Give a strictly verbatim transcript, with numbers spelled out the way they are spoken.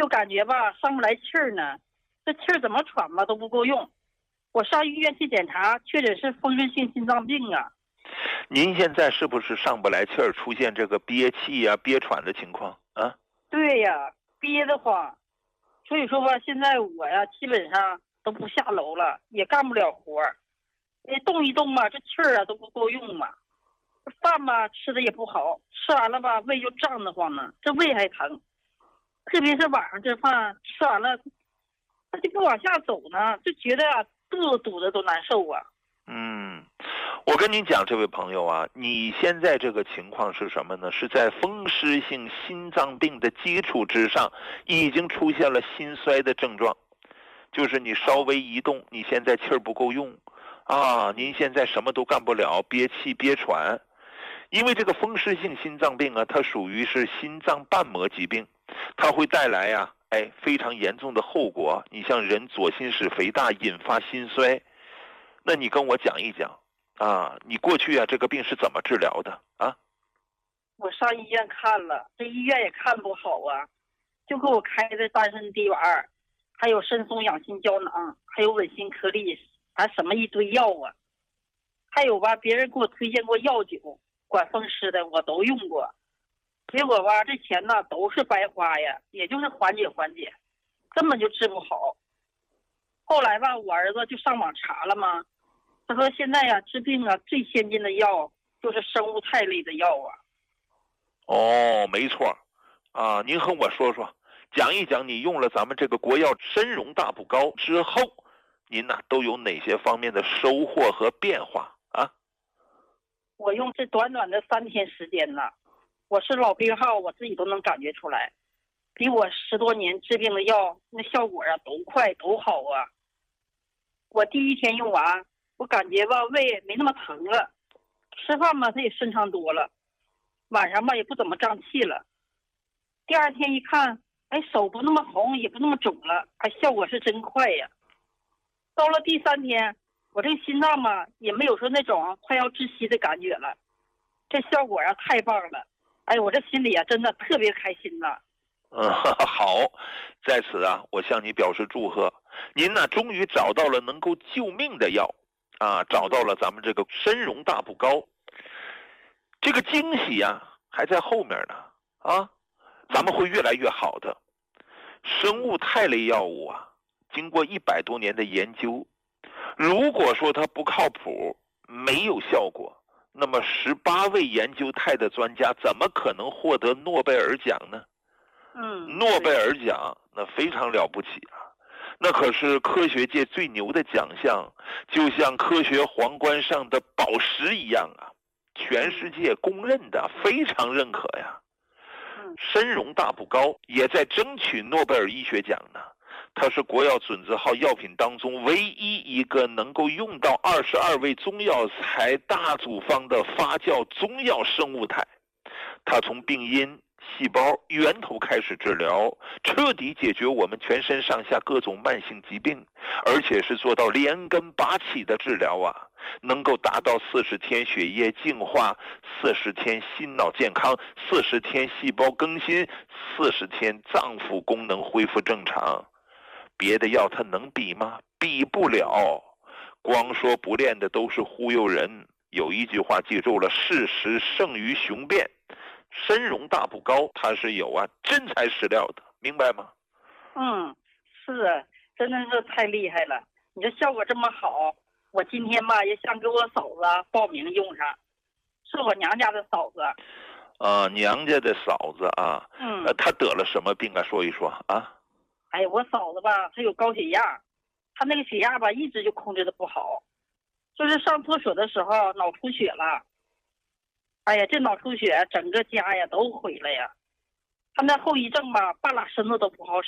就感觉吧上不来气儿呢，这气儿怎么喘吧都不够用。我上医院去检查，确诊是风湿性心脏病啊。 您现在是不是上不来气儿，出现这个憋气呀、憋喘的情况啊？ 对呀，憋得慌。所以说吧，现在我呀基本上都不下楼了，也干不了活儿。哎，动一动吧，这气儿啊都不够用嘛。这饭吧吃的也不好，吃完了吧胃就胀得慌呢，这胃还疼。特别是晚上这饭吃完了，它就不往下走呢，就觉得啊肚子堵得都难受啊。 嗯，我跟您讲，这位朋友啊，你现在这个情况是什么呢？是在风湿性心脏病的基础之上，已经出现了心衰的症状，就是你稍微一动，你现在气儿不够用，啊，您现在什么都干不了，憋气憋喘。因为这个风湿性心脏病啊，它属于是心脏瓣膜疾病，它会带来呀、啊，哎，非常严重的后果。你像人左心室肥大引发心衰，那你跟我讲一讲啊，你过去啊这个病是怎么治疗的啊？ 我上医院看了，这医院也看不好啊，就给我开的丹参滴丸，还有肾松养心胶囊，还有稳心颗粒，还什么一堆药啊。还有吧，别人给我推荐过药酒，管风湿的我都用过，结果吧这钱呢都是白花呀，也就是缓解缓解，根本就治不好。后来吧，我儿子就上网查了嘛，他说现在呀治病啊最先进的药就是生物肽类的药啊。 哦，没错啊，您和我说说，讲一讲你用了咱们这个国药参荣大补膏之后，您呢、啊、都有哪些方面的收获和变化啊？ 我用这短短的三天时间呢，我是老病号，我自己都能感觉出来，比我十多年治病的药那效果啊都快都好啊。我第一天用完，我感觉吧胃没那么疼了，吃饭吧它也顺畅多了，晚上吧也不怎么胀气了。第二天一看，哎，手不那么红，也不那么肿了，哎，效果是真快呀。到了第三天，我这个心脏嘛也没有说那种快要窒息的感觉了，这效果啊太棒了。哎，我这心里啊真的特别开心呐。 嗯，好，在此啊，我向你表示祝贺，您呢终于找到了能够救命的药啊，找到了咱们这个参荣大补膏。这个惊喜啊还在后面呢啊，咱们会越来越好的。生物肽类药物啊，经过一百多年的研究，如果说它不靠谱，没有效果，那么十八位研究肽的专家怎么可能获得诺贝尔奖呢？ 嗯， 诺贝尔奖那非常了不起啊，那可是科学界最牛的奖项，就像科学皇冠上的宝石一样啊，全世界公认的，非常认可呀。参荣大补膏也在争取诺贝尔医学奖呢，它是国药准字号药品当中唯一一个能够用到二十二味中药材大组方的发酵中药生物肽，它从病因、细胞源头开始治疗，彻底解决我们全身上下各种慢性疾病，而且是做到连根拔起的治疗啊，能够达到四十天血液净化，四十天心脑健康，四十天细胞更新，四十天脏腑功能恢复正常。别的药它能比吗？比不了。光说不练的都是忽悠人。有一句话记住了，事实胜于雄辩。参荣大补膏它是有啊真材实料的，明白吗？ 嗯，是啊，真的是太厉害了。你这效果这么好，我今天吧也想给我嫂子报名用上，是我娘家的嫂子。 啊，娘家的嫂子啊， 嗯， 呃，她得了什么病啊？说一说啊。 哎，我嫂子吧，她有高血压，她那个血压吧一直就控制的不好，就是上厕所的时候脑出血了。哎呀，这脑出血整个家呀都毁了呀。她那后遗症吧，半拉身子都不好使。